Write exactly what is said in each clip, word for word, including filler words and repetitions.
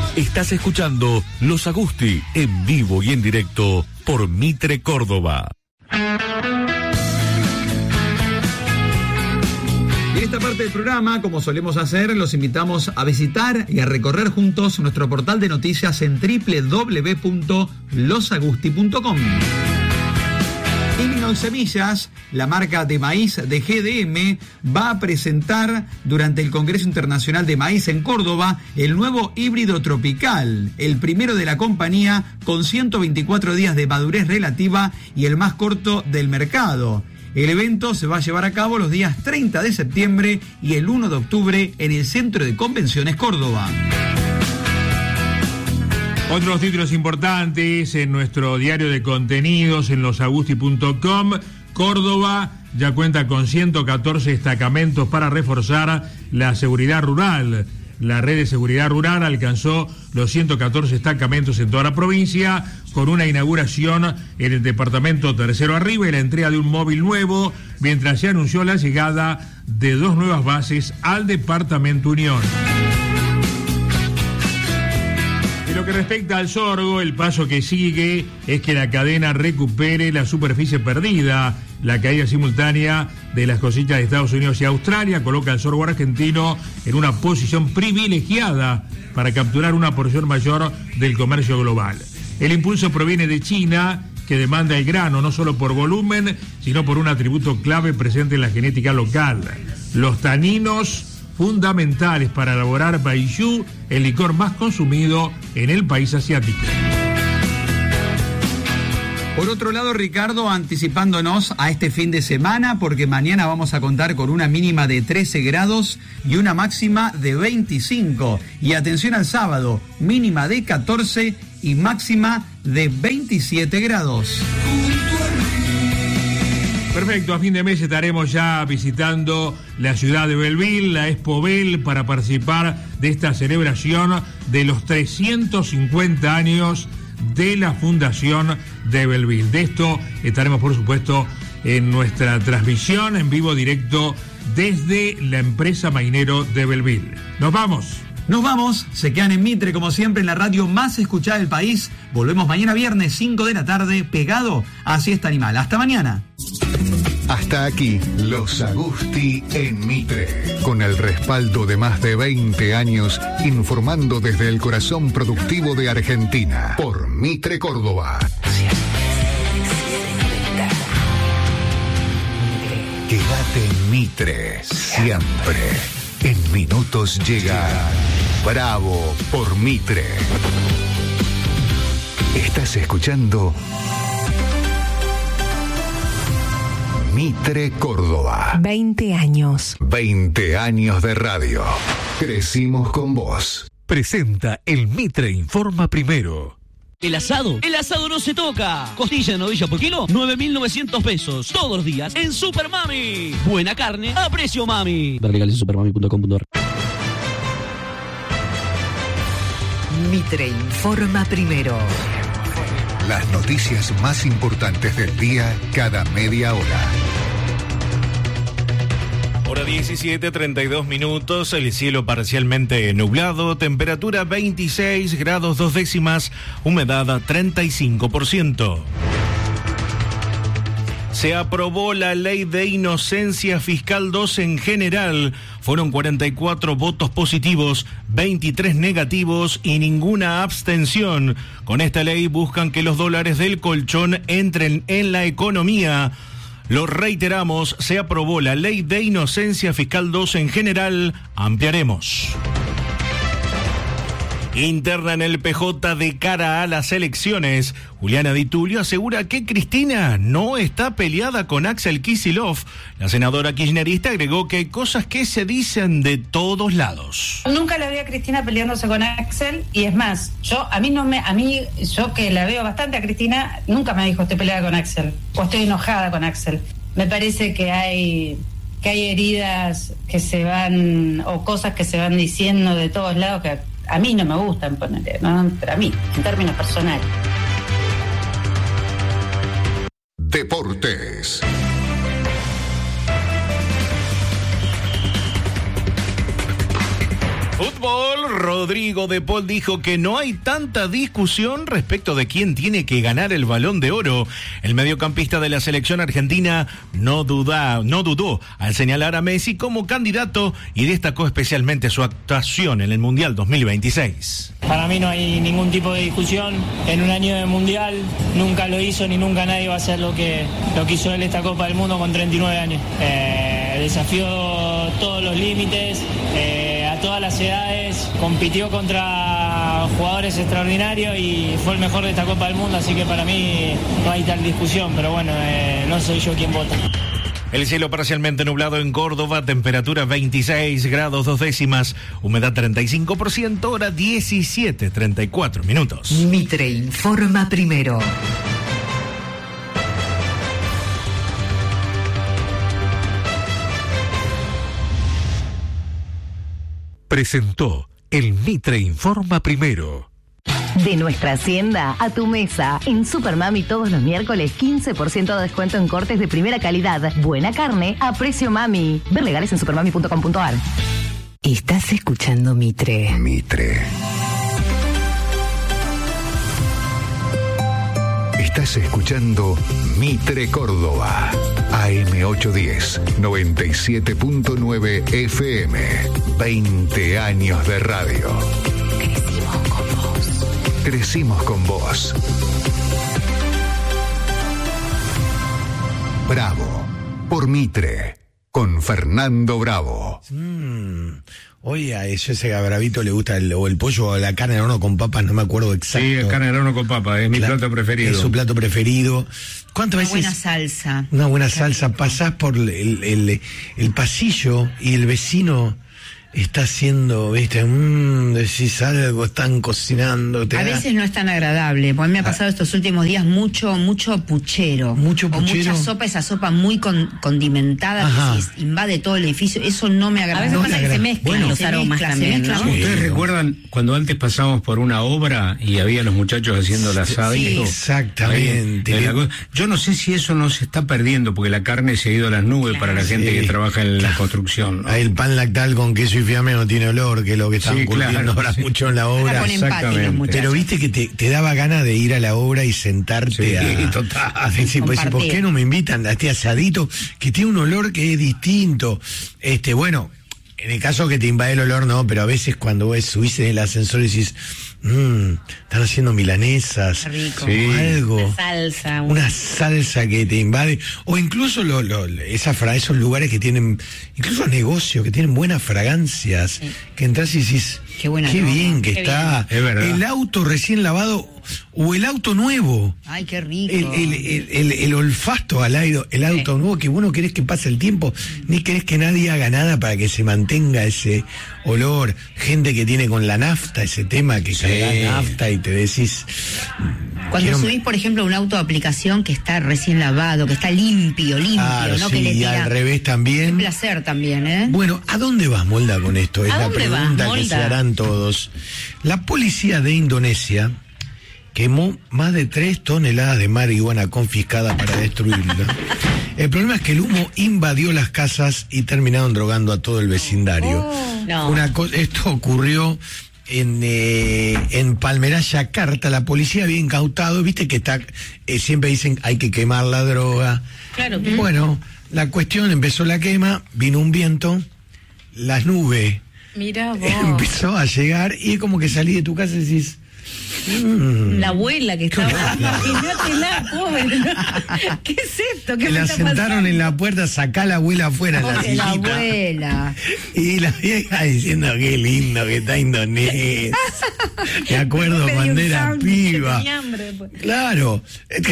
Estás escuchando Los Agusti en vivo y en directo por Mitre Córdoba. En esta parte del programa, como solemos hacer, los invitamos a visitar y a recorrer juntos nuestro portal de noticias en doble u doble u doble u punto los agusti punto com. Illinois Semillas, la marca de maíz de G D M, va a presentar durante el Congreso Internacional de Maíz en Córdoba el nuevo híbrido tropical, el primero de la compañía con ciento veinticuatro días de madurez relativa y el más corto del mercado. El evento se va a llevar a cabo los días treinta de septiembre y el uno de octubre en el Centro de Convenciones Córdoba. Otros títulos importantes en nuestro diario de contenidos en los agusti punto com. Córdoba ya cuenta con ciento catorce destacamentos para reforzar la seguridad rural. La red de seguridad rural alcanzó los ciento catorce destacamentos en toda la provincia, con una inauguración en el departamento Tercero Arriba y la entrega de un móvil nuevo, mientras se anunció la llegada de dos nuevas bases al departamento Unión. En lo que respecta al sorgo, el paso que sigue es que la cadena recupere la superficie perdida. La caída simultánea de las cosechas de Estados Unidos y Australia coloca al sorgo argentino en una posición privilegiada para capturar una porción mayor del comercio global. El impulso proviene de China, que demanda el grano no solo por volumen, sino por un atributo clave presente en la genética local: los taninos, fundamentales para elaborar baijiu, el licor más consumido en el país asiático. Por otro lado, Ricardo, anticipándonos a este fin de semana, porque mañana vamos a contar con una mínima de trece grados y una máxima de veinticinco. Y atención al sábado, mínima de catorce y máxima de veintisiete grados. Perfecto, a fin de mes estaremos ya visitando la ciudad de Belleville, la Expobel, para participar de esta celebración de los trescientos cincuenta años de la Fundación de Belleville. De esto estaremos, por supuesto, en nuestra transmisión en vivo directo desde la empresa Mainero de Belleville. ¡Nos vamos! Nos vamos, se quedan en Mitre, como siempre, en la radio más escuchada del país. Volvemos mañana viernes, cinco de la tarde, pegado a Siesta Animal. ¡Hasta mañana! Hasta aquí, Los Agusti en Mitre. Con el respaldo de más de veinte años, informando desde el corazón productivo de Argentina. Por Mitre Córdoba. Quédate en Mitre, siempre. En minutos llega Bravo por Mitre. Estás escuchando Mitre Córdoba. veinte años. veinte años de radio. Crecimos con vos. Presenta el Mitre Informa Primero. El asado, el asado no se toca. Costilla de novilla por kilo, nueve mil novecientos pesos. Todos los días en Super Mami. Buena carne a precio mami. Ver legales en supermami punto com punto ar. Mitre Informa Primero. Las noticias más importantes del día cada media hora. Hora diecisiete, treinta y dos minutos, el cielo parcialmente nublado, temperatura veintiséis grados dos décimas, humedad treinta y cinco por ciento. Se aprobó la ley de inocencia fiscal dos en general. Fueron cuarenta y cuatro votos positivos, veintitrés negativos y ninguna abstención. Con esta ley buscan que los dólares del colchón entren en la economía. Lo reiteramos, se aprobó la ley de inocencia fiscal dos en general. Ampliaremos. Interna en el P J de cara a las elecciones. Juliana Di Tulio asegura que Cristina no está peleada con Axel Kicillof. La senadora kirchnerista agregó que hay cosas que se dicen de todos lados. Nunca la vi a Cristina peleándose con Axel, y es más, yo a mí no me, a mí, yo que la veo bastante a Cristina, nunca me dijo estoy peleada con Axel o estoy enojada con Axel. Me parece que hay que hay heridas que se van, o cosas que se van diciendo de todos lados que a mí no me gustan, ponerle, ¿no? Pero a mí, en términos personales. Deportes. Fútbol, Rodríguez. Rodrigo de Paul dijo que no hay tanta discusión respecto de quién tiene que ganar el Balón de Oro. El mediocampista de la selección argentina no duda, no dudó al señalar a Messi como candidato y destacó especialmente su actuación en el Mundial dos mil veintiséis. Para mí no hay ningún tipo de discusión. En un año de Mundial nunca lo hizo ni nunca nadie va a hacer lo que, lo que hizo él esta Copa del Mundo con treinta y nueve años. Eh, desafió todos los límites, eh, a todas las edades, compitió contra jugadores extraordinarios y fue el mejor de esta Copa del Mundo, así que para mí no hay tal discusión, pero bueno, eh, no soy yo quien vota. El cielo parcialmente nublado en Córdoba, temperatura veintiséis grados dos décimas, humedad treinta y cinco por ciento, hora diecisiete treinta y cuatro minutos. Mitre informa primero. Presentó el Mitre Informa Primero. De nuestra hacienda a tu mesa. En Supermami todos los miércoles quince por ciento de descuento en cortes de primera calidad. Buena carne a precio mami. Ver legales en supermami punto com punto ar. Estás escuchando Mitre. Mitre. Estás escuchando Mitre Córdoba. A M ochocientos diez, noventa y siete punto nueve F M. veinte años de radio. Crecimos con vos. Crecimos con vos. Bravo. Por Mitre. Con Fernando Bravo. Mm. Oye, a eso ese a Bravito le gusta el, o el pollo o la carne de horno con papas, no me acuerdo exacto. Sí, carne de horno con papas, es mi Claro, plato preferido. Es su plato preferido. ¿Cuántas Una veces? buena salsa. Una buena salsa. Pasás por el, el, el pasillo y el vecino está haciendo, viste, mmm, decís algo, están cocinando. Te A da... veces no es tan agradable, porque me ha pasado estos últimos días mucho, mucho puchero. Mucho puchero. O mucha sopa, esa sopa muy con, condimentada, Ajá. que se invade todo el edificio. Eso no me agrada. A veces No pasa me que se agrada. mezclan Bueno, los se aromas mezcla, se también, mezcla ¿no? mucho. ¿Ustedes recuerdan cuando antes pasábamos por una obra y había los muchachos haciendo el asadito? Exactamente. Ahí, la, yo no sé si eso no se está perdiendo porque la carne se ha ido a las nubes Claro. para la gente Sí, que trabaja en la claro. construcción, ¿no? Ahí el pan lactal con queso y fiambre no tiene olor, que es lo que estaban Sí, curtiendo claro, ahora sí. mucho en la Ahora obra. ponen pati los Exactamente. muchachos. Pero viste que te, te daba ganas de ir a la obra y sentarte Sí, a... total. a decir, pues, ¿por Compartir. qué no me invitan a este asadito que tiene un olor que es distinto? Este, bueno, en el caso que te invade el olor, no, pero a veces cuando vos subís en el ascensor y decís, mmm, están haciendo milanesas, Qué rico. o Sí. algo, Una salsa. un- una salsa que te invade, o incluso lo, lo, esa fra- esos lugares que tienen, incluso negocios que tienen buenas fragancias, que entras y decís, Qué buena aroma, bien que qué está, bien. Es verdad. el auto recién lavado o el auto nuevo. Ay, qué rico. El, el, el, el, el olfato al aire, el auto Sí. nuevo, que vos no querés que pase el tiempo, ni querés que nadie haga nada para que se mantenga ese olor. Gente que tiene con la nafta ese tema, que carga nafta y te decís... Cuando quiero- subís, por ejemplo, a un auto de aplicación que está recién lavado, que está limpio, limpio, Claro, ¿no? sí, que le y tira... al revés Qué también. placer también, ¿eh? Bueno, ¿a dónde vas, Molda, con esto? Es ¿A la dónde vas, pregunta que Molda? se harán todos. La policía de Indonesia quemó más de tres toneladas de marihuana confiscada para destruirla. El problema es que el humo invadió las casas y terminaron drogando a todo el vecindario. No. Una co- esto ocurrió en, eh, en Palmeras, Yakarta. La policía había incautado, viste que está, eh, siempre dicen hay que quemar la droga. Claro. Bueno, la cuestión, empezó la quema, vino un viento, las nubes Mira vos. empezó a llegar y es como que salí de tu casa y decís, mm, La abuela que estaba. Imagínatela, pobre. ¿no? ¿Qué es esto? ¿Qué que me la está sentaron pasando? en la puerta, sacá a la abuela afuera en la Pobre la sillita. abuela. Y la vieja diciendo qué lindo que está Indonesia. Me acuerdo Pedí cuando un era sándwich, piba. tenía hambre después. Claro,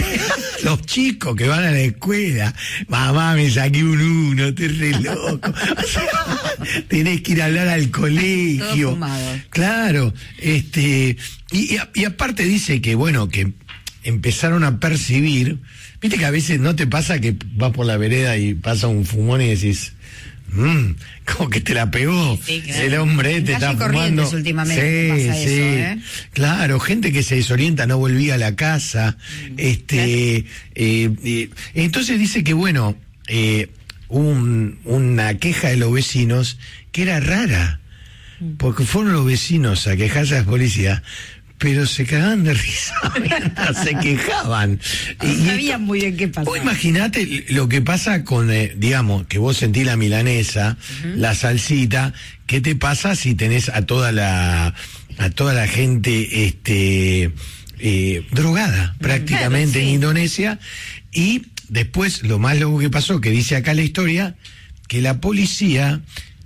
los chicos que van a la escuela, mamá, me saqué un uno, estoy re loco. O sea, tenés que ir a hablar al colegio. Todo fumado. Claro, este, y, y, y aparte dice que, bueno, que empezaron a percibir, viste que a veces no te pasa que vas por la vereda y pasa un fumón y decís, mmm, como que te la pegó. Sí, claro. El hombre te En está calle Corrientes fumando. últimamente Sí, pasa sí. eso, ¿eh? Claro, gente que se desorienta, no volvía a la casa. Este, eh, eh, entonces dice que, bueno, eh, un, una queja de los vecinos que era rara. porque fueron los vecinos a quejarse a la policía, pero se cagaban de risa, se quejaban. No y sabían muy bien qué pasaba. Vos imaginate lo que pasa con, eh, digamos, que vos sentís la milanesa, uh-huh. la salsita, ¿qué te pasa si tenés a toda la, a toda la gente, este, eh, drogada, prácticamente, claro, sí. en Indonesia? Y después, lo más loco que pasó, que dice acá la historia, que la policía,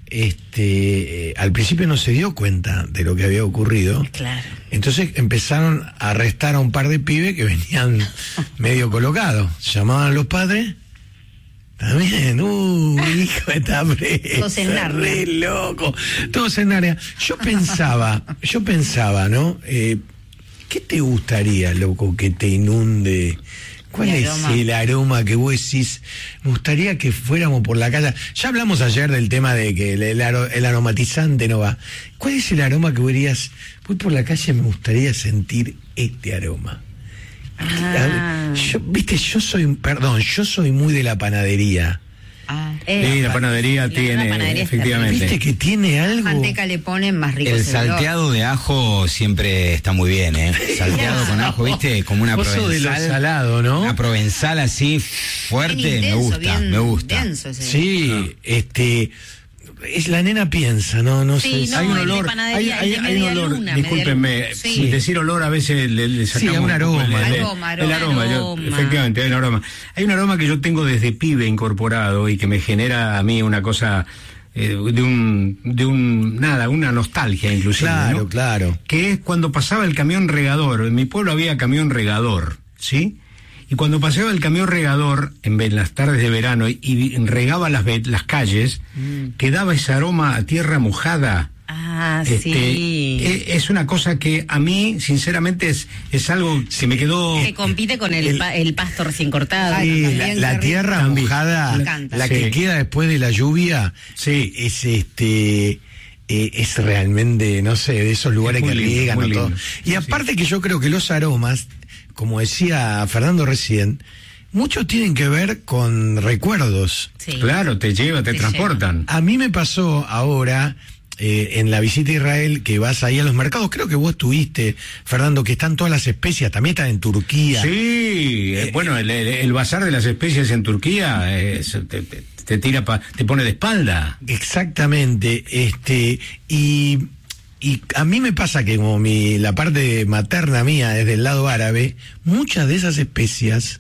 este, eh, al principio no se dio cuenta de lo que había ocurrido. Claro. Entonces empezaron a arrestar a un par de pibes que venían medio colocados. Llamaban a los padres. También, uh, mi hijo está preso. Todos en Narnia. Re loco. Todos en Narnia. Yo pensaba, yo pensaba, ¿no? Eh, ¿Qué te gustaría, loco, que te inunde? ¿Cuál es el aroma que vos decís? Me gustaría que fuéramos por la calle. Ya hablamos ayer del tema de que el, el, el aromatizante no va. ¿Cuál es el aroma que vos dirías? Voy por la calle, me gustaría sentir este aroma. Ah. Yo, viste, yo soy, perdón, yo soy muy de la panadería. Ah, eh, sí, la panadería la, tiene, la panadería efectivamente. Viste que tiene algo. La manteca le ponen más rico. El salteado olor. de ajo siempre está muy bien, ¿eh? Salteado con ajo, viste, como una provenzal. De lo salado, ¿no? Una provenzal así fuerte, intenso, me gusta, me gusta. Ese sí, no. este. Es la nena piensa, no, no sí, sé. No, hay un olor, hay, hay, hay un olor. Luna, discúlpenme, sí. decir olor a veces le, le sacamos sí, un aroma, el, el, aroma, el aroma, yo, efectivamente, hay un aroma. Hay un aroma que yo tengo desde pibe incorporado y que me genera a mí una cosa eh, de un, de un, nada, una nostalgia inclusive. Claro, ¿no? claro. Que es cuando pasaba el camión regador. En mi pueblo había camión regador, ¿sí? Y cuando paseaba el camión regador en las tardes de verano y, y regaba las, las calles, mm. quedaba ese aroma a tierra mojada. Ah, este, sí. Es, es una cosa que a mí, sinceramente, es, es algo que me quedó... Que compite con el, el, pa, el pasto recién cortado. Sí, la, la tierra mojada, la que sí. queda después de la lluvia, sí. es este... Eh, es realmente, no sé, de esos lugares que riegan o todo. Y aparte sí. que yo creo que los aromas, como decía Fernando recién, muchos tienen que ver con recuerdos. Sí. Claro, te lleva, te, te transportan. Lleva. A mí me pasó ahora, eh, en la visita a Israel, que vas ahí a los mercados, creo que vos tuviste, Fernando, que están todas las especias, también están en Turquía. Sí, eh, bueno, el, el, el bazar de las especias en Turquía es... Te, te, te tira pa, te pone de espalda. Exactamente, este, y, y a mí me pasa que como mi, la parte materna mía es del lado árabe, muchas de esas especias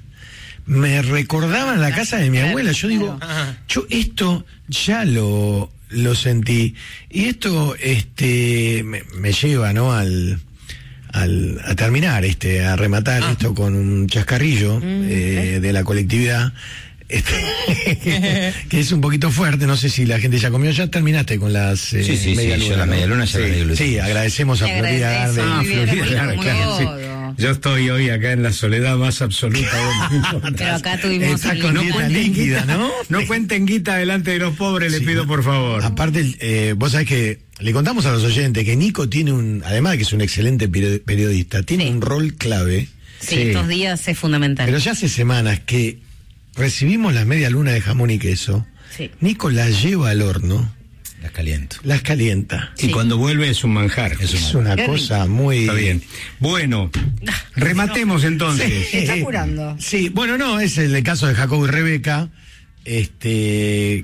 me recordaban la casa de mi abuela. Yo digo, yo esto ya lo, lo sentí. Y esto, este, me, me lleva, ¿no? Al, al, a terminar, este, a rematar ah. esto con un chascarrillo mm, eh, de la colectividad. Este, que es un poquito fuerte, no sé si la gente ya comió, ya terminaste con las eh, sí, sí, media sí, luna, la ¿no? media luna ya sí, la media luna. Sí, agradecemos a Te Florida agradece, Garden. Ah, Florida Garden, claro, sí. Yo estoy hoy acá en la soledad más absoluta. Pero acá tuvimos Está con no dieta líquida, ¿no? No cuenten guita delante de los pobres, sí, les pido por favor. Aparte, eh, vos sabés que le contamos a los oyentes que Nico tiene un, además de que es un excelente periodista, tiene sí. un rol clave. Sí, sí, estos días es fundamental. Pero ya hace semanas que recibimos las media luna de jamón y queso. Sí. Nico las lleva al horno. Las caliento. Las calienta. Sí. Y cuando vuelve es un manjar. Es, es una Qué cosa rico. Muy... Está bien. Bueno, rematemos entonces. Se está curando. Sí, bueno, no, es el caso de Jacobo y Rebeca. Este...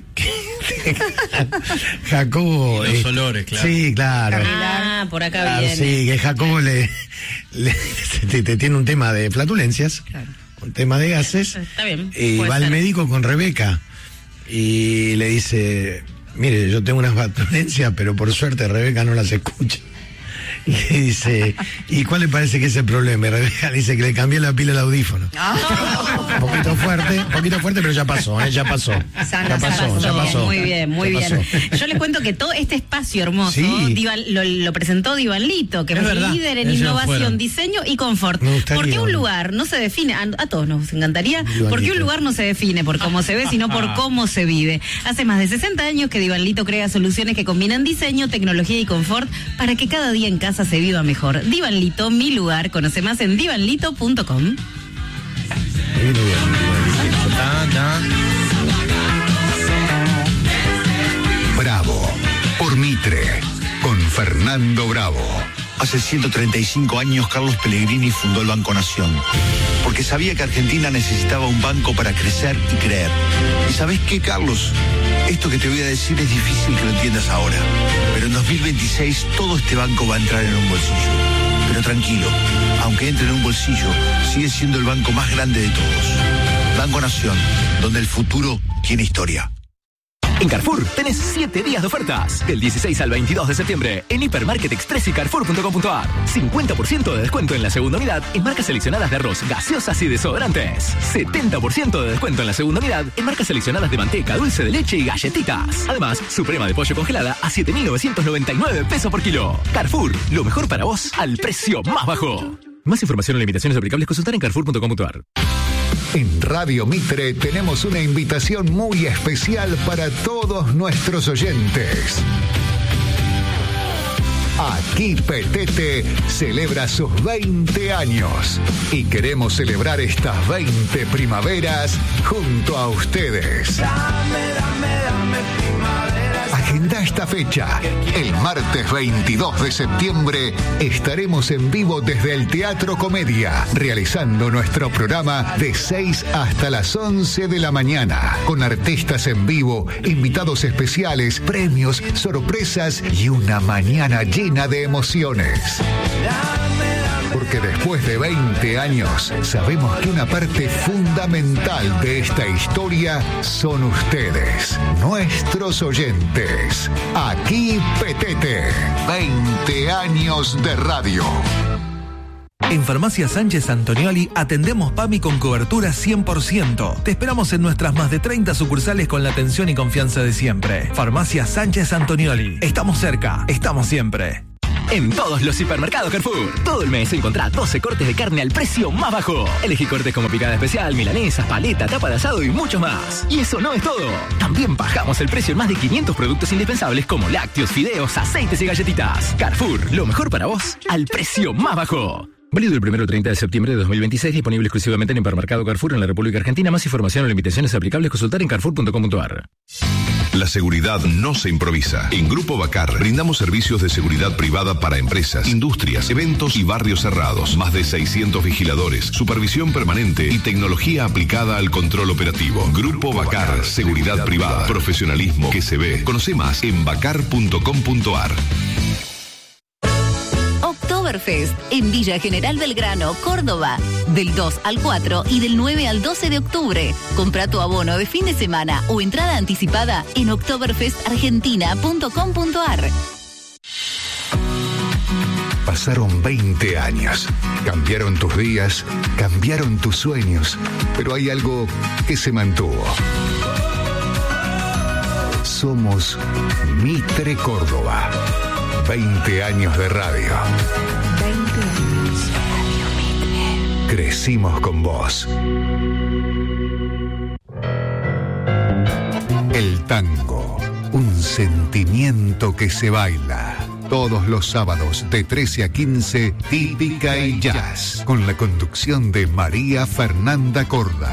Jacobo... Y los eh, olores, claro. Sí, claro. Ah, por acá claro, viene. Sí, que Jacobo le, le te, te tiene un tema de flatulencias. Claro. Un tema de gases. Está bien. Y va ser. al médico con Rebeca y le dice, mire, yo tengo unas flatulencias, pero por suerte Rebeca no las escucha. Y le dice, ¿y cuál le parece que es el problema? Y Rebeca le dice que le cambió la pila al audífono. Oh. Un poquito fuerte, un poquito fuerte, pero ya pasó, ¿eh? ya pasó. Sana, ya pasó, pasó, ya pasó. Muy bien, muy ya bien. pasó. Yo les cuento que todo este espacio hermoso sí. Divan, lo, lo presentó Divanlito, que es, es líder en Ellos innovación, fueron. diseño y confort. ¿Por qué un lugar no se define? A, a todos nos encantaría. Divanlito. ¿Por qué un lugar no se define por cómo se ve, sino por cómo se vive? Hace más de sesenta años que Divanlito crea soluciones que combinan diseño, tecnología y confort para que cada día en casa se viva mejor. Divanlito, mi lugar. Conoce más en divanlito punto com. Bravo, por Mitre, con Fernando Bravo. Hace ciento treinta y cinco años Carlos Pellegrini fundó el Banco Nación, porque sabía que Argentina necesitaba un banco para crecer y creer. ¿Y sabés qué, Carlos? Esto que te voy a decir es difícil que lo entiendas ahora, pero en dos mil veintiséis todo este banco va a entrar en un bolsillo. Pero tranquilo, aunque entre en un bolsillo, sigue siendo el banco más grande de todos. Banco Nación, donde el futuro tiene historia. En Carrefour tenés siete días de ofertas. Del dieciséis al veintidós de septiembre en Hipermarket Express y Carrefour punto com punto a r. cincuenta por ciento de descuento en la segunda unidad en marcas seleccionadas de arroz, gaseosas y desodorantes. setenta por ciento de descuento en la segunda unidad en marcas seleccionadas de manteca, dulce de leche y galletitas. Además, suprema de pollo congelada a siete mil novecientos noventa y nueve pesos por kilo. Carrefour, lo mejor para vos al precio más bajo. Más información o limitaciones aplicables consultar en Carrefour punto com punto a r. En Radio Mitre tenemos una invitación muy especial para todos nuestros oyentes. Aquí Petete celebra sus veinte años y queremos celebrar estas veinte primaveras junto a ustedes. Dame, dame, dame primavera. Agenda esta fecha. El martes veintidós de septiembre estaremos en vivo desde el Teatro Comedia, realizando nuestro programa de seis hasta las once de la mañana, con artistas en vivo, invitados especiales, premios, sorpresas y una mañana llena de emociones. Porque después de veinte años, sabemos que una parte fundamental de esta historia son ustedes, nuestros oyentes. Aquí Petete, veinte años de radio. En Farmacia Sánchez Antonioli atendemos PAMI con cobertura cien por ciento. Te esperamos en nuestras más de treinta sucursales con la atención y confianza de siempre. Farmacia Sánchez Antonioli. Estamos cerca, estamos siempre. En todos los hipermercados Carrefour, todo el mes encontrá doce cortes de carne al precio más bajo. Elegí cortes como picada especial, milanesas, paleta, tapa de asado y mucho más. Y eso no es todo. También bajamos el precio en más de quinientos productos indispensables como lácteos, fideos, aceites y galletitas. Carrefour, lo mejor para vos al precio más bajo. Válido el primero al treinta de septiembre de dos mil veintiséis, disponible exclusivamente en Hipermercado Carrefour en la República Argentina. Más información o limitaciones aplicables consultar en Carrefour punto com punto a r. La seguridad no se improvisa. En Grupo Bacar brindamos servicios de seguridad privada para empresas, industrias, eventos y barrios cerrados. Más de seiscientos vigiladores, supervisión permanente y tecnología aplicada al control operativo. Grupo Bacar, seguridad privada, profesionalismo que se ve. Conoce más en bacar punto com punto a r. Oktoberfest en Villa General Belgrano, Córdoba, del dos al cuatro y del nueve al doce de octubre. Compra tu abono de fin de semana o entrada anticipada en oktoberfest argentina punto com punto a r. Pasaron veinte años. Cambiaron tus días, cambiaron tus sueños, pero hay algo que se mantuvo. Somos Mitre Córdoba. veinte años de radio. veinte años de Radio Mitre. Crecimos con vos. El tango, un sentimiento que se baila. Todos los sábados de trece a quince, Típica y Jazz, con la conducción de María Fernanda Corda.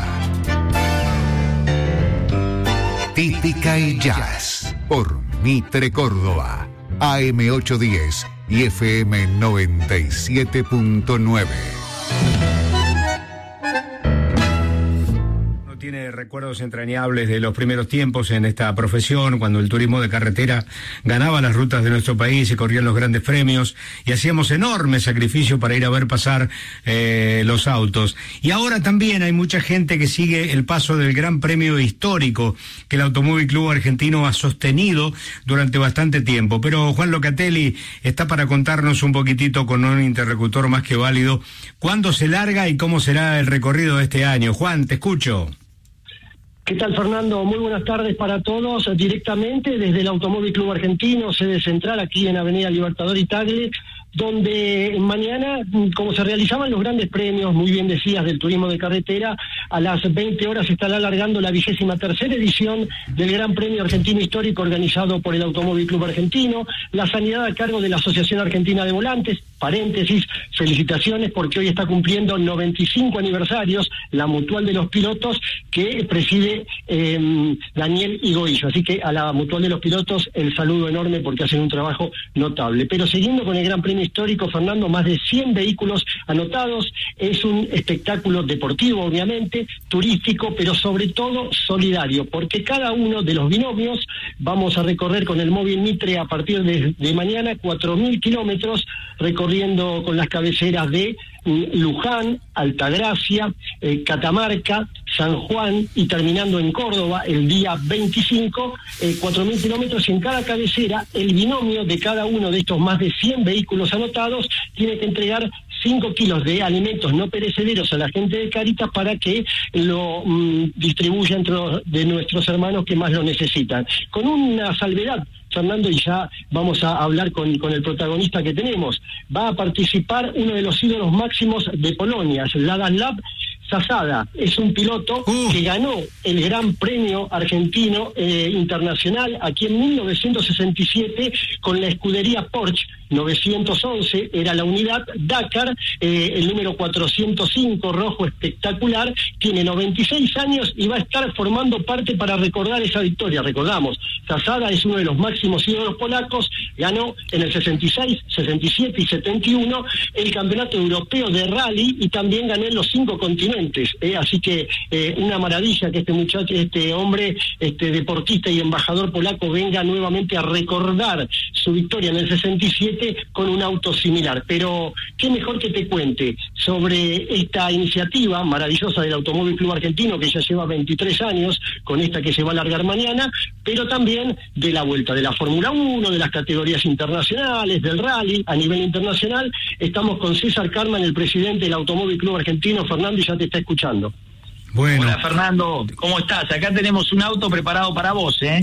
Típica y Jazz, por Mitre Córdoba. A M ochocientos diez y F M noventa y siete punto nueve. Tiene recuerdos entrañables de los primeros tiempos en esta profesión, cuando el turismo de carretera ganaba las rutas de nuestro país y corrían los grandes premios y hacíamos enormes sacrificios para ir a ver pasar eh, los autos. Y ahora también hay mucha gente que sigue el paso del gran premio histórico que el Automóvil Club Argentino ha sostenido durante bastante tiempo. Pero Juan Locatelli está para contarnos un poquitito, con un interlocutor más que válido, cuándo se larga y cómo será el recorrido de este año. Juan, te escucho. ¿Qué tal, Fernando? Muy buenas tardes para todos. Directamente desde el Automóvil Club Argentino, sede central aquí en Avenida Libertador y Tagle, donde mañana, como se realizaban los grandes premios, muy bien decías, del turismo de carretera, a las veinte horas se estará alargando la vigésima tercera edición del Gran Premio Argentino Histórico organizado por el Automóvil Club Argentino, la sanidad a cargo de la Asociación Argentina de Volantes, paréntesis, felicitaciones porque hoy está cumpliendo noventa y cinco aniversarios la Mutual de los Pilotos que preside eh, Daniel Higoillo, así que a la Mutual de los Pilotos el saludo enorme porque hacen un trabajo notable. Pero siguiendo con el Gran Premio Histórico, Fernando, más de cien vehículos anotados, es un espectáculo deportivo obviamente, turístico, pero sobre todo solidario, porque cada uno de los binomios vamos a recorrer con el móvil Mitre a partir de, de mañana cuatro mil kilómetros, recorriendo con las cabeceras de Luján, Altagracia, eh, Catamarca, San Juan y terminando en Córdoba el día veinticinco, eh, cuatro mil kilómetros, y en cada cabecera el binomio de cada uno de estos más de cien vehículos anotados tiene que entregar cinco kilos de alimentos no perecederos a la gente de Cáritas para que lo mmm, distribuya entre de nuestros hermanos que más lo necesitan. Con una salvedad, Fernando, y ya vamos a hablar con, con el protagonista que tenemos. Va a participar uno de los ídolos máximos de Polonia, Ladaslav Zasada. Es un piloto uh. que ganó el Gran Premio Argentino eh, Internacional aquí en mil novecientos sesenta y siete con la escudería Porsche novecientos once, era la unidad Dakar, eh, el número cuatrocientos cinco, rojo espectacular, tiene noventa y seis años y va a estar formando parte para recordar esa victoria. Recordamos, Zasada es uno de los máximos ídolos polacos, ganó en el sesenta y seis, sesenta y siete y setenta y uno el campeonato europeo de rally y también ganó en los cinco continentes, eh, así que eh, una maravilla que este muchacho, este hombre, este deportista y embajador polaco venga nuevamente a recordar su victoria en el sesenta y siete con un auto similar. Pero qué mejor que te cuente sobre esta iniciativa maravillosa del Automóvil Club Argentino, que ya lleva veintitrés años con esta que se va a alargar mañana, pero también de la vuelta de la Fórmula uno, de las categorías internacionales, del rally a nivel internacional. Estamos con César Karman, el presidente del Automóvil Club Argentino. Fernando, y ya te está escuchando. Bueno. Hola Fernando, ¿cómo estás? Acá tenemos un auto preparado para vos, ¿eh?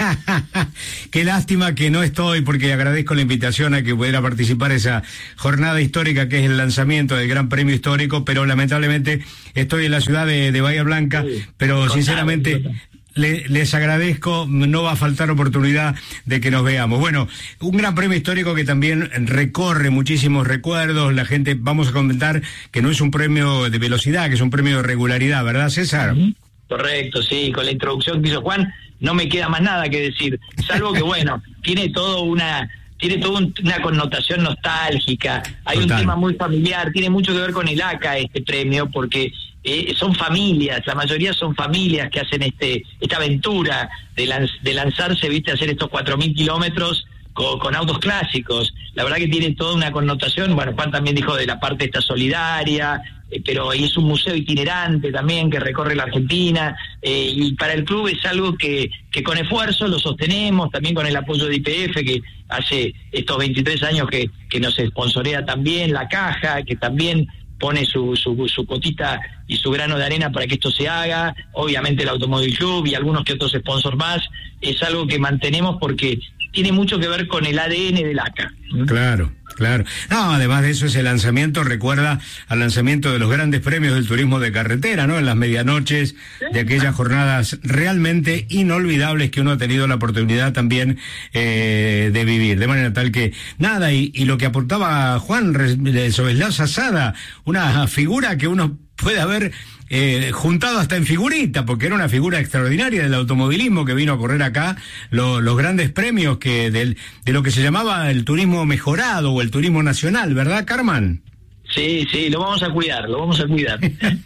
Qué lástima que no estoy, porque agradezco la invitación a que pudiera participar esa jornada histórica que es el lanzamiento del Gran Premio Histórico, pero lamentablemente estoy en la ciudad de, de Bahía Blanca, sí, pero contame, sinceramente... Contame. Le, les agradezco, no va a faltar oportunidad de que nos veamos. Bueno, un gran premio histórico que también recorre muchísimos recuerdos. La gente, vamos a comentar que no es un premio de velocidad, que es un premio de regularidad, ¿verdad, César? Correcto, sí, con la introducción que hizo Juan, no me queda más nada que decir, salvo que, bueno, tiene todo una... tiene toda un, una connotación nostálgica, hay Total. un tema muy familiar, tiene mucho que ver con el A C A este premio, porque eh, son familias, la mayoría son familias que hacen este esta aventura de, lanz, de lanzarse, viste, hacer estos cuatro mil kilómetros con, con autos clásicos. La verdad que tiene toda una connotación, bueno, Juan también dijo de la parte esta solidaria, eh, pero es un museo itinerante también que recorre la Argentina, eh, y para el club es algo que, que con esfuerzo lo sostenemos, también con el apoyo de I P F, que hace estos veintitrés años que, que nos sponsorea también, la Caja, que también pone su, su, su cotita y su grano de arena para que esto se haga, obviamente el Automóvil Club y algunos que otros sponsors más. Es algo que mantenemos porque tiene mucho que ver con el A D N del A C A. Claro, claro. No, además de eso, ese lanzamiento recuerda al lanzamiento de los grandes premios del turismo de carretera, ¿no? En las medianoches de aquellas jornadas realmente inolvidables que uno ha tenido la oportunidad también eh, de vivir. De manera tal que, nada, y, y lo que aportaba Juan sobre la Zasada, una figura que uno puede haber eh, juntado hasta en figurita, porque era una figura extraordinaria del automovilismo que vino a correr acá lo, los grandes premios que del, de lo que se llamaba el turismo mejorado o el turismo nacional, ¿verdad, Karman? Sí, sí, lo vamos a cuidar, lo vamos a cuidar.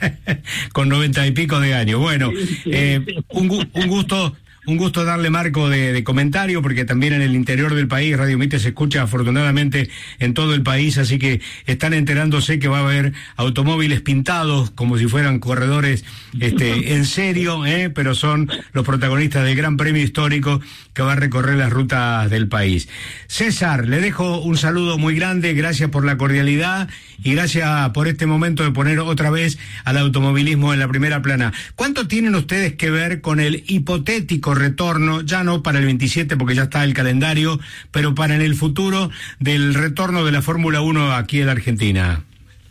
Con noventa y pico de años. Bueno, sí, sí, eh, sí. Un, un gusto... Un gusto darle marco de, de comentario, porque también en el interior del país Radio Mitre se escucha afortunadamente en todo el país, así que están enterándose que va a haber automóviles pintados como si fueran corredores este, en serio, ¿eh? Pero son los protagonistas del Gran Premio Histórico que va a recorrer las rutas del país. César, le dejo un saludo muy grande, gracias por la cordialidad y gracias por este momento de poner otra vez al automovilismo en la primera plana. ¿Cuánto tienen ustedes que ver con el hipotético hipotético retorno, ya no para el veintisiete porque ya está el calendario, pero para en el futuro del retorno de la Fórmula uno aquí en la Argentina?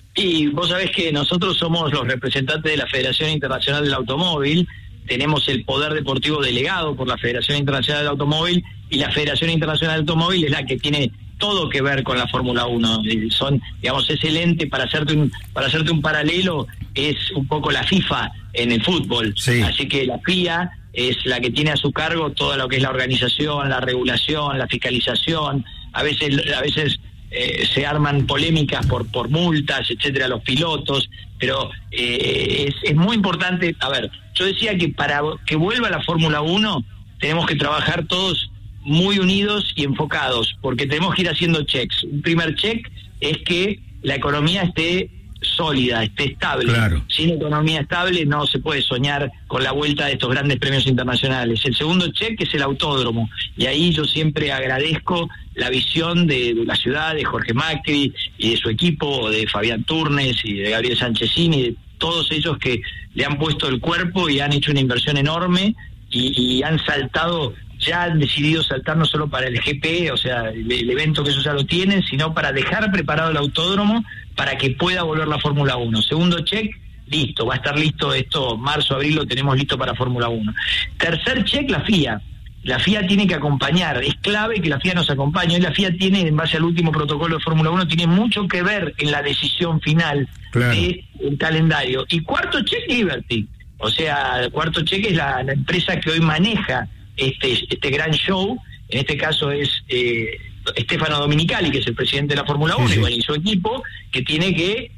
Y vos sabés que nosotros somos los representantes de la Federación Internacional del Automóvil, tenemos el poder deportivo delegado por la Federación Internacional del Automóvil, y la Federación Internacional del Automóvil es la que tiene todo que ver con la Fórmula uno. Son, digamos, es el ente, para hacerte un, para hacerte un paralelo, es un poco la FIFA en el fútbol. Sí. Así que la F I A es la que tiene a su cargo todo lo que es la organización, la regulación, la fiscalización. A veces, a veces eh, se arman polémicas por, por multas, etcétera, a los pilotos, pero eh, es, es muy importante. A ver, yo decía que para que vuelva la Fórmula uno tenemos que trabajar todos muy unidos y enfocados, porque tenemos que ir haciendo checks. Un primer check es que la economía esté sólida, esté estable. Claro. Sin economía estable no se puede soñar con la vuelta de estos grandes premios internacionales. El segundo check es el autódromo, y ahí yo siempre agradezco la visión de, de la ciudad, de Jorge Macri y de su equipo, de Fabián Turnes y de Gabriel Sanchezini, de todos ellos que le han puesto el cuerpo y han hecho una inversión enorme y, y han saltado, ya han decidido saltar no solo para el G P, o sea, el, el evento que ellos ya lo tienen, sino para dejar preparado el autódromo para que pueda volver la Fórmula uno. Segundo check, listo, va a estar listo esto, marzo, abril lo tenemos listo para Fórmula uno. Tercer check, la F I A. La F I A tiene que acompañar, es clave que la F I A nos acompañe. Hoy la F I A tiene, en base al último protocolo de Fórmula uno, tiene mucho que ver en la decisión final claro. del calendario. Y cuarto check, Liberty. O sea, el cuarto check es la, la empresa que hoy maneja este, este gran show. En este caso es eh, Stefano Domenicali, que es el presidente de la Fórmula uno, sí, sí. y, bueno, y su equipo, que tiene que,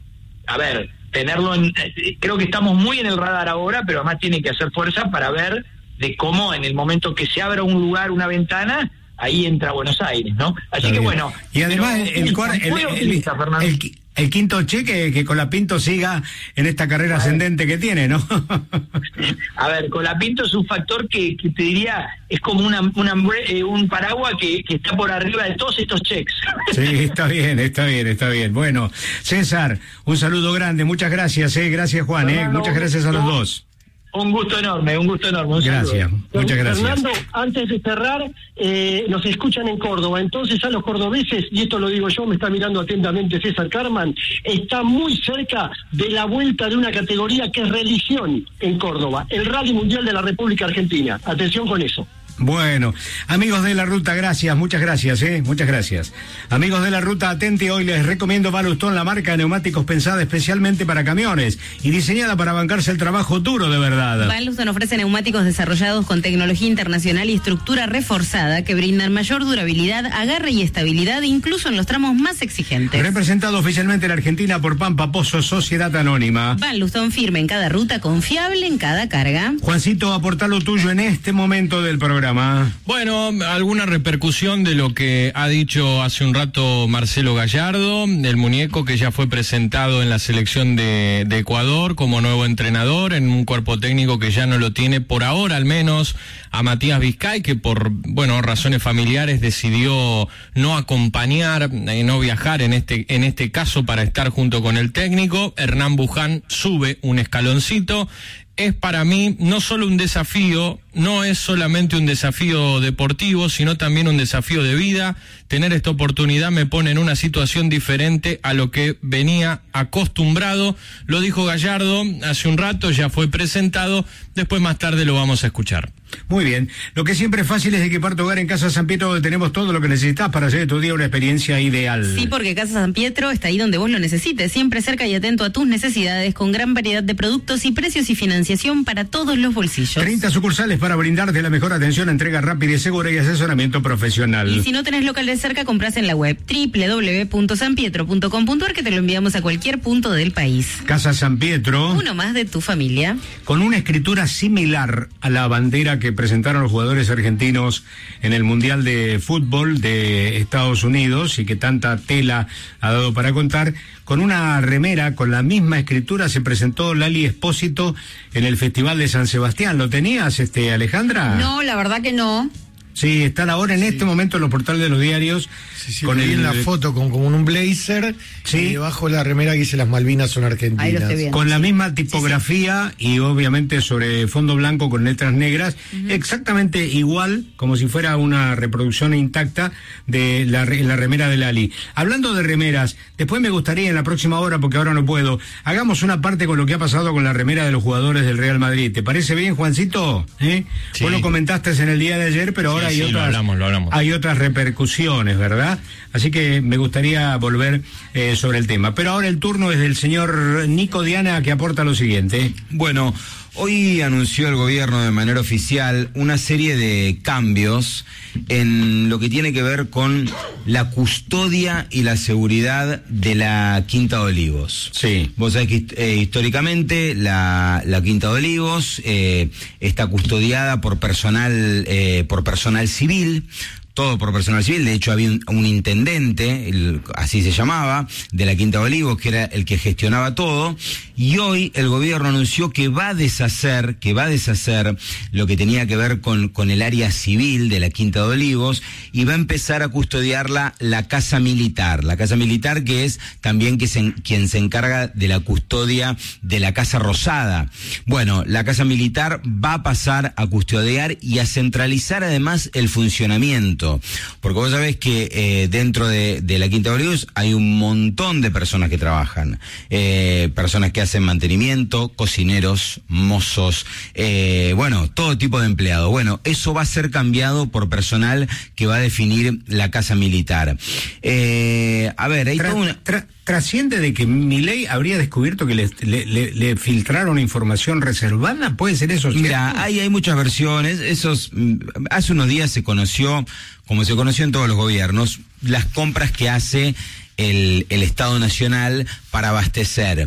a ver, tenerlo en... Eh, creo que estamos muy en el radar ahora, pero además tiene que hacer fuerza para ver de cómo en el momento que se abra un lugar, una ventana, ahí entra Buenos Aires, ¿no? Así que bueno... Y además el, el, el, el, el, el quinto cheque, que Colapinto siga en esta carrera ascendente que tiene, ¿no? A ver, Colapinto es un factor que, que te diría, es como una, una eh, un paraguas que, que está por arriba de todos estos cheques. Sí, está bien, está bien, está bien. Bueno, César, un saludo grande, muchas gracias, eh, gracias Juan, eh, muchas gracias a los dos. Un gusto enorme, un gusto enorme. Un gracias, saludo. Muchas gracias. Fernando, antes de cerrar, eh, nos escuchan en Córdoba, entonces a los cordobeses, y esto lo digo yo, me está mirando atentamente César Carman, está muy cerca de la vuelta de una categoría que es religión en Córdoba, el Rally Mundial de la República Argentina. Atención con eso. Bueno, amigos de la ruta, gracias, muchas gracias, eh, muchas gracias. Amigos de la ruta, atente, hoy les recomiendo Balustón, la marca de neumáticos pensada especialmente para camiones y diseñada para bancarse el trabajo duro de verdad. Balustón ofrece neumáticos desarrollados con tecnología internacional y estructura reforzada que brindan mayor durabilidad, agarre y estabilidad, incluso en los tramos más exigentes. Representado oficialmente en la Argentina por Pampa Pozo, Sociedad Anónima. Balustón, firme en cada ruta, confiable en cada carga. Juancito, aporta lo tuyo en este momento del programa. Bueno, alguna repercusión de lo que ha dicho hace un rato Marcelo Gallardo, el muñeco que ya fue presentado en la selección de, de Ecuador como nuevo entrenador, en un cuerpo técnico que ya no lo tiene por ahora, al menos a Matías Vizcay, que por, bueno, razones familiares decidió no acompañar, eh, no viajar en este, en este caso para estar junto con el técnico. Hernán Buján sube un escaloncito. Es para mí no solo un desafío, no es solamente un desafío deportivo, sino también un desafío de vida. Tener esta oportunidad me pone en una situación diferente a lo que venía acostumbrado. Lo dijo Gallardo hace un rato, ya fue presentado, después más tarde lo vamos a escuchar. Muy bien, lo que siempre es fácil es equipar tu hogar en Casa San Pietro, donde tenemos todo lo que necesitas para hacer de tu día una experiencia ideal. Sí, porque Casa San Pietro está ahí donde vos lo necesites, siempre cerca y atento a tus necesidades, con gran variedad de productos y precios y financiación para todos los bolsillos. treinta sucursales para brindarte la mejor atención, entrega rápida y segura y asesoramiento profesional. Y si no tenés local de cerca, compras en la web doble u doble u doble u punto san pietro punto com punto a r, que te lo enviamos a cualquier punto del país. Casa San Pietro. Uno más de tu familia. Con una escritura similar a la bandera que presentaron los jugadores argentinos en el Mundial de Fútbol de Estados Unidos y que tanta tela ha dado para contar, con una remera con la misma escritura se presentó Lali Espósito en el Festival de San Sebastián. ¿Lo tenías, este, Alejandra? No, la verdad que no. Sí, están ahora en sí. este momento en los portales de los diarios. Sí, sí, con el, en la foto con como un blazer, sí. y debajo la remera que dice las Malvinas son argentinas. Ahí lo estoy viendo, con sí. la misma tipografía, sí, sí. y obviamente sobre fondo blanco con letras negras, uh-huh. exactamente igual, como si fuera una reproducción intacta de la, la remera de Lali. Hablando de remeras, después me gustaría en la próxima hora, porque ahora no puedo, hagamos una parte con lo que ha pasado con la remera de los jugadores del Real Madrid. ¿Te parece bien, Juancito? ¿Eh? Sí. Vos lo comentaste en el día de ayer, pero ahora sí, hay sí, otras, lo hablamos, lo hablamos. hay otras repercusiones, ¿verdad? Así que me gustaría volver eh, sobre el tema. Pero ahora el turno es del señor Nico Diana, que aporta lo siguiente. Bueno, hoy anunció el gobierno de manera oficial una serie de cambios en lo que tiene que ver con la custodia y la seguridad de la Quinta de Olivos. Sí. Vos sabés que eh, históricamente la, la Quinta de Olivos eh, está custodiada por personal, eh, por personal civil. Todo por personal civil, de hecho había un, un intendente, el, así se llamaba, de la Quinta de Olivos, que era el que gestionaba todo, y hoy el gobierno anunció que va a deshacer, que va a deshacer lo que tenía que ver con, con el área civil de la Quinta de Olivos, y va a empezar a custodiarla la Casa Militar, la Casa Militar que es también que se, quien se encarga de la custodia de la Casa Rosada. Bueno, la Casa Militar va a pasar a custodiar y a centralizar además el funcionamiento. Porque vos sabés que eh, dentro de, de la Quinta de Olivos hay un montón de personas que trabajan, eh, personas que hacen mantenimiento, cocineros, mozos, eh, bueno, todo tipo de empleados. Bueno, eso va a ser cambiado por personal que va a definir la Casa Militar. Eh, a ver, hay Tra- toda una... tra- ¿Trasciende de que Milei habría descubierto que le, le, le, le filtraron información reservada? ¿Puede ser eso? Mira, hay, hay muchas versiones. Esos, hace unos días se conoció, como se conoció en todos los gobiernos, las compras que hace el, el Estado Nacional para abastecer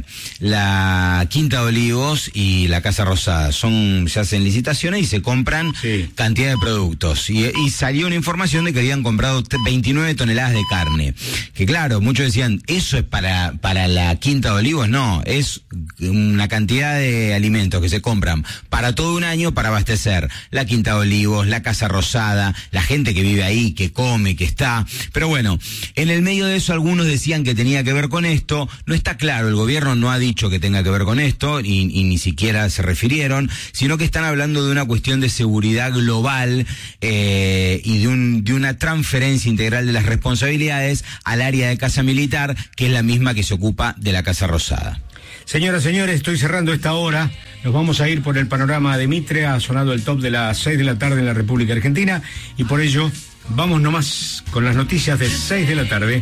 la Quinta de Olivos y la Casa Rosada. Son, se hacen licitaciones y se compran sí. cantidad de productos. Y, y salió una información de que habían comprado veintinueve toneladas de carne. Que claro, muchos decían, eso es para, para la Quinta de Olivos. No, es una cantidad de alimentos que se compran para todo un año para abastecer la Quinta de Olivos, la Casa Rosada, la gente que vive ahí, que come, que está. Pero bueno, en el medio de eso algunos decían que tenía que ver con esto. No está claro, el gobierno no ha dicho que tenga que ver con esto y, y ni siquiera se refirieron, sino que están hablando de una cuestión de seguridad global eh, y de, un, de una transferencia integral de las responsabilidades al área de Casa Militar, que es la misma que se ocupa de la Casa Rosada. Señoras, señores, estoy cerrando esta hora. Nos vamos a ir por el panorama de Mitre. Ha sonado el top de las seis de la tarde en la República Argentina y por ello vamos nomás con las noticias de seis de la tarde.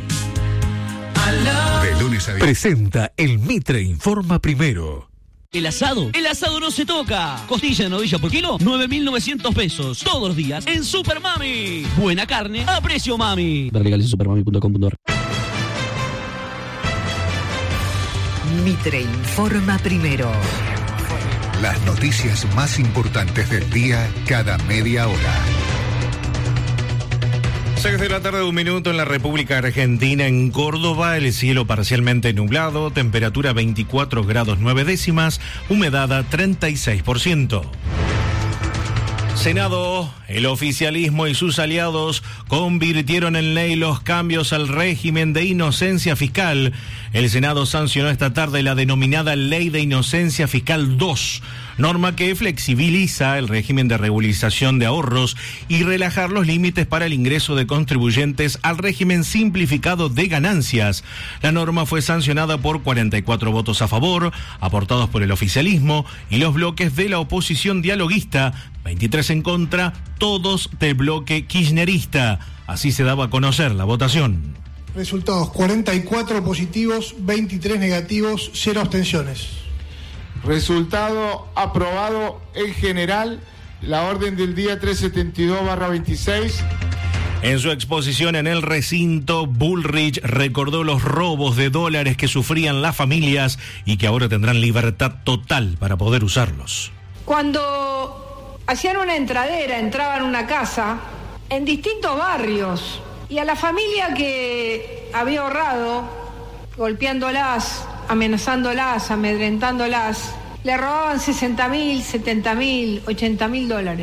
De lunes a viernes. Presenta el Mitre Informa Primero. El asado, el asado no se toca. Costilla de novilla por kilo, nueve mil novecientos pesos. Todos los días en Super Mami. Buena carne a precio mami. Ver legales en supermami punto com punto ar. Mitre Informa Primero. Las noticias más importantes del día cada media hora. seis de la tarde, un minuto en la República Argentina, en Córdoba, el cielo parcialmente nublado, temperatura veinticuatro grados nueve décimas, humedad treinta y seis por ciento. Senado, el oficialismo y sus aliados convirtieron en ley los cambios al régimen de inocencia fiscal. El Senado sancionó esta tarde la denominada Ley de Inocencia Fiscal dos, norma que flexibiliza el régimen de regularización de ahorros y relajar los límites para el ingreso de contribuyentes al régimen simplificado de ganancias. La norma fue sancionada por cuarenta y cuatro votos a favor, aportados por el oficialismo y los bloques de la oposición dialoguista, veintitrés en contra, todos del bloque kirchnerista. Así se daba a conocer la votación. Resultados: cuarenta y cuatro positivos, veintitrés negativos, cero abstenciones. Resultado aprobado en general. La orden del día trescientos setenta y dos barra veintiséis. En su exposición en el recinto, Bullrich recordó los robos de dólares que sufrían las familias y que ahora tendrán libertad total para poder usarlos. Cuando hacían una entradera, entraban a una casa en distintos barrios y a la familia que había ahorrado, golpeándolas, amenazándolas, amedrentándolas, le robaban sesenta mil, setenta mil, ochenta mil dólares.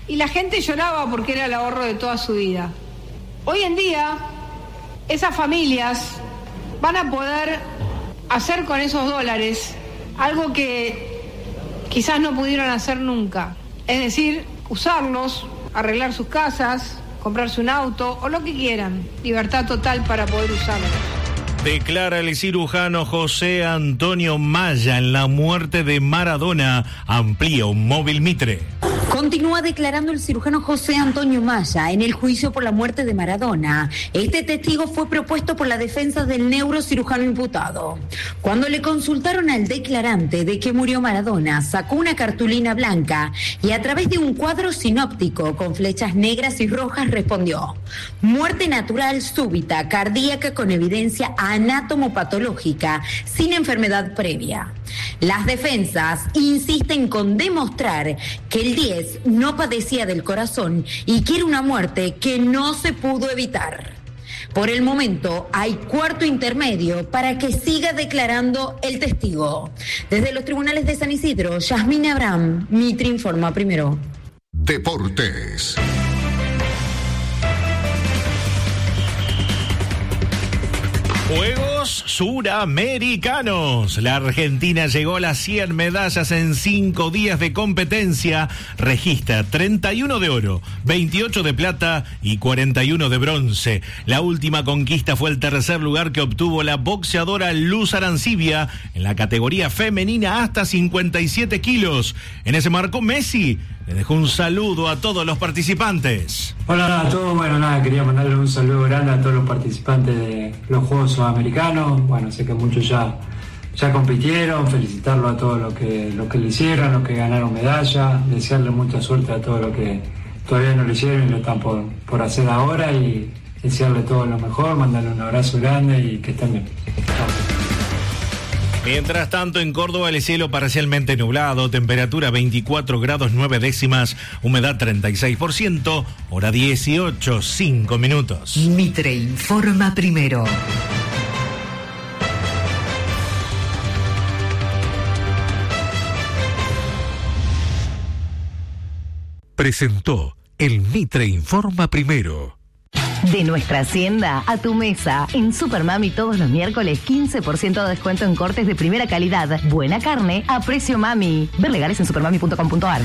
y la gente lloraba porque era el ahorro de toda su vida. Hoy en día, esas familias van a poder hacer con esos dólares algo que quizás no pudieron hacer nunca. Es decir, usarlos, arreglar sus casas, comprarse un auto o lo que quieran. Libertad total para poder usarlos. Declara el cirujano José Antonio Maya en la muerte de Maradona. Amplía un móvil Mitre. Continúa declarando el cirujano José Antonio Maya en el juicio por la muerte de Maradona. Este testigo fue propuesto por la defensa del neurocirujano imputado. Cuando le consultaron al declarante de que murió Maradona, sacó una cartulina blanca y a través de un cuadro sinóptico con flechas negras y rojas respondió: muerte natural súbita, cardíaca con evidencia anatomopatológica, sin enfermedad previa. Las defensas insisten con demostrar que el diez no padecía del corazón y quiere una muerte que no se pudo evitar. Por el momento hay cuarto intermedio para que siga declarando el testigo. Desde los tribunales de San Isidro, Yasmín Abraham, Mitre informa primero. Deportes. Juegos Suramericanos. La Argentina llegó a las cien medallas en cinco días de competencia. Registra treinta y uno de oro, veintiocho de plata y cuarenta y uno de bronce. La última conquista fue el tercer lugar que obtuvo la boxeadora Luz Arancibia en la categoría femenina hasta cincuenta y siete kilos. En ese marco, Messi le dejó un saludo a todos los participantes. Hola a todos, bueno nada, quería mandarle un saludo grande a todos los participantes de los Juegos Sudamericanos. Bueno, sé que muchos ya, ya compitieron, felicitarlos a todos los que, los que lo hicieron, los que ganaron medalla, desearle mucha suerte a todos los que todavía no lo hicieron y lo están por, por hacer ahora, y desearle todo lo mejor, mandarle un abrazo grande y que estén bien. Chao. Mientras tanto, en Córdoba el cielo parcialmente nublado, temperatura veinticuatro grados nueve décimas, humedad treinta y seis por ciento, hora dieciocho, cinco minutos. Mitre informa primero. Presentó el Mitre informa primero. De nuestra hacienda a tu mesa. En Supermami todos los miércoles quince por ciento de descuento en cortes de primera calidad. Buena carne a precio mami. Ver legales en supermami punto com punto ar.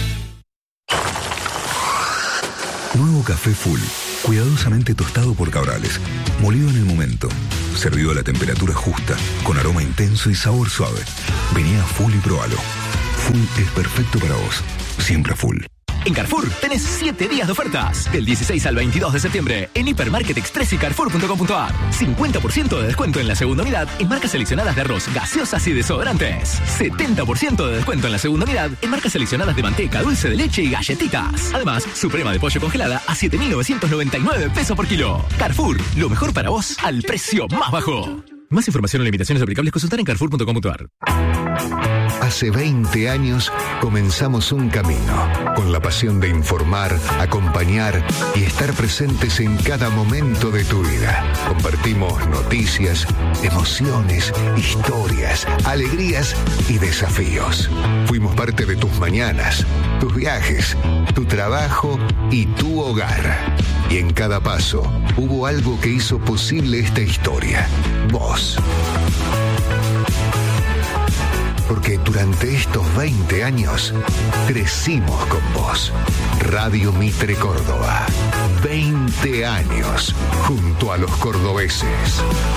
Nuevo café Full. Cuidadosamente tostado por Cabrales. Molido en el momento. Servido a la temperatura justa. Con aroma intenso y sabor suave. Vení a Full y probalo. Full es perfecto para vos. Siempre Full. En Carrefour tenés siete días de ofertas. Del dieciséis al veintidós de septiembre en Hipermarket Express y Carrefour punto com punto ar. cincuenta por ciento de descuento en la segunda unidad en marcas seleccionadas de arroz, gaseosas y desodorantes. setenta por ciento de descuento en la segunda unidad en marcas seleccionadas de manteca, dulce de leche y galletitas. Además, suprema de pollo congelada a siete mil novecientos noventa y nueve pesos por kilo. Carrefour, lo mejor para vos al precio más bajo. Más información o limitaciones aplicables consultar en Carrefour punto com punto ar. Hace veinte años comenzamos un camino, con la pasión de informar, acompañar y estar presentes en cada momento de tu vida. Compartimos noticias, emociones, historias, alegrías y desafíos. Fuimos parte de tus mañanas, tus viajes, tu trabajo y tu hogar. Y en cada paso hubo algo que hizo posible esta historia. Vos. Porque durante estos veinte años crecimos con vos. Radio Mitre Córdoba. veinte años junto a los cordobeses.